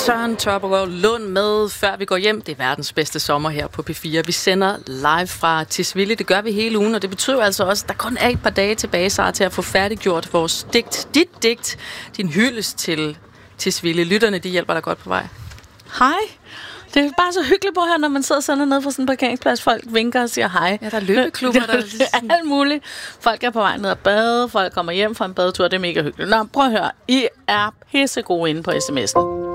Søren Tørbergaard Lund med Før vi går hjem. Det er verdens bedste sommer her på P4. Vi sender live fra Tisvilde. Det gør vi hele ugen, og det betyder altså også, at der kun er et par dage tilbage, Sara, til at få færdiggjort vores digt. Dit digt. Din hyldest til Tisvilde. Lytterne, de hjælper dig godt på vej. Hej. Det er bare så hyggeligt på her, når man sidder sådan nede på sådan en parkeringsplads. Folk vinker og siger hej. Ja, der er løbeklubber. Der er alt muligt. Folk er på vej ned og bade. Folk kommer hjem fra en badetur. Det er mega hyggeligt. Nå, prøv at høre. I er pissegode inde på sms'en.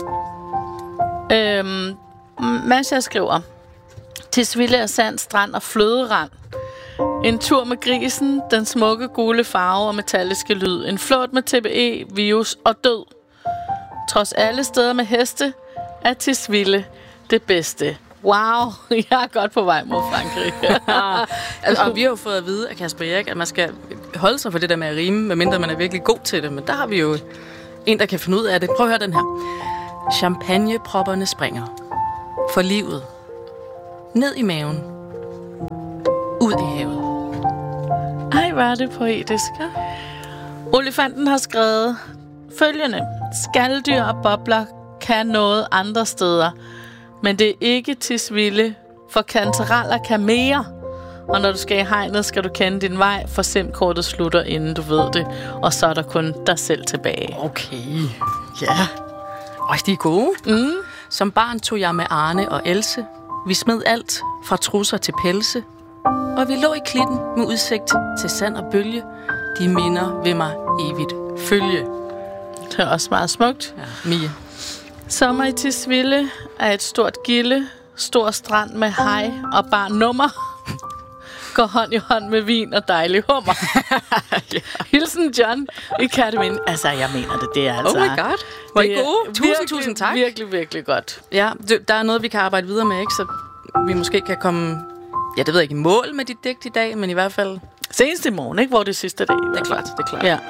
Masha skriver: Tisvilde er sand, strand og fløderand. En tur med grisen, den smukke gule farve og metalliske lyd. En flåt med TBE, virus og død. Trods alle steder med heste er Tisvilde det bedste. Wow, jeg er godt på vej mod Frankrig. Og vi har jo fået at vide af Kasper Erik, at man skal holde sig for det der med at rime, medmindre man er virkelig god til det. Men der har vi jo en, der kan finde ud af det. Prøv at høre den her. Champagnepropperne springer. For livet. Ned i maven. Ud i havet. Ej, hvor er det poetisk. Olifanten har skrevet følgende: Skaldyr og bobler kan noget andre steder, men det er ikke Tisvilde, for kantereller kan mere. Og når du skal i hegnet, skal du kende din vej, for simkortet slutter, inden du ved det. Og så er der kun dig selv tilbage. Okay. Ja. De er gode. Mm. Som barn tog jeg med Arne og Else. Vi smed alt fra trusser til pelse. Og vi lå i klitten med udsigt til sand og bølge. De minder vil mig evigt følge. Det er også meget smukt. Ja, Mie. Sommer i Tisvilde er et stort gilde. Stor strand med hej og bare nummer. Går hånd i hånd med vin og dejlig hummer. Ja. Hilsen John i Kattemin. Altså, jeg mener det. Det er altså... Oh my god. Hvor I gode. Tusind tak. Virkelig, virkelig godt. Ja, der er noget, vi kan arbejde videre med, ikke? Så vi måske kan komme... Ja, det ved jeg ikke, i mål med dit digt i dag, men i hvert fald... Senest i morgen, ikke? Hvor det er sidste dag. Det er klart. Ja.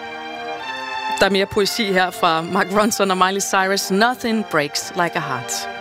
Der er mere poesi her fra Mark Ronson og Miley Cyrus. Nothing breaks like a heart.